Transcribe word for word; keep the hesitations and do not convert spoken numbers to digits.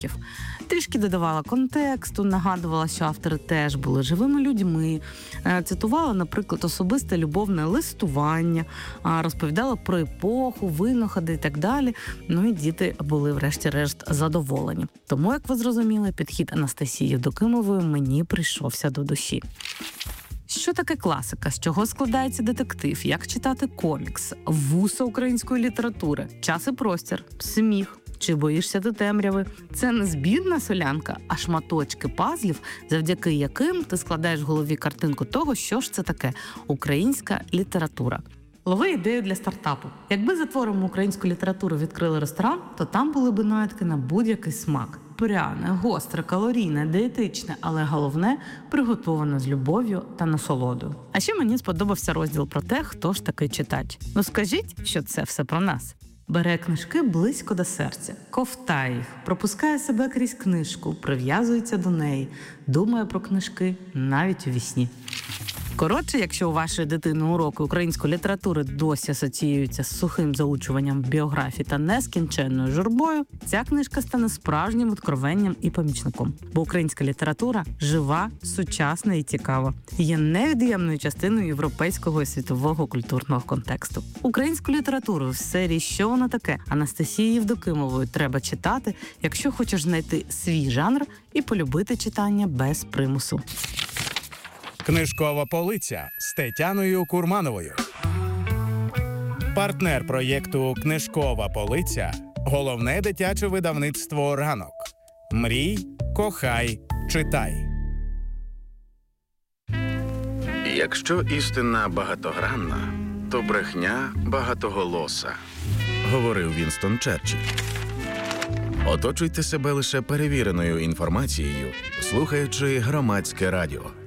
Трішки додавала контексту, нагадувала, що автори теж були живими людьми, цитувала, наприклад, особисте любовне листування, розповідала про епоху, винаходи і так далі. Ну і діти були врешті-решт задоволені. Тому, як ви зрозуміли, підхід Анастасії Євдокимової мені прийшовся до душі. Що таке класика? З чого складається детектив? Як читати комікс? Вуса української літератури? Час і простір? Сміх? Чи боїшся ти темряви? Це не збірна солянка, а шматочки пазлів, завдяки яким ти складаєш в голові картинку того, що ж це таке українська література. Лови ідею для стартапу. Якби за творами української літератури відкрили ресторан, то там були б наїдки на будь-який смак. Пряне, гостре, калорійне, дієтичне, але головне – приготоване з любов'ю та насолодою. А ще мені сподобався розділ про те, хто ж такий читач. Ну скажіть, що це все про нас. Бере книжки близько до серця, ковтає їх, пропускає себе крізь книжку, прив'язується до неї, думає про книжки навіть у вісні. Коротше, якщо у вашої дитини уроки української літератури досі асоціюються з сухим заучуванням біографій та нескінченною журбою, ця книжка стане справжнім відкровенням і помічником. Бо українська література жива, сучасна і цікава. Є невід'ємною частиною європейського і світового культурного контексту. Українську літературу в серії «Що воно таке» Анастасії Євдокимової треба читати, якщо хочеш знайти свій жанр і полюбити читання без примусу. Книжкова полиця з Тетяною Курмановою. Партнер проєкту «Книжкова полиця» – головне дитяче видавництво «Ранок». Мрій, кохай, читай. Якщо істина багатогранна, то брехня багатоголоса, говорив Вінстон Черчилль. Оточуйте себе лише перевіреною інформацією, слухаючи Громадське радіо.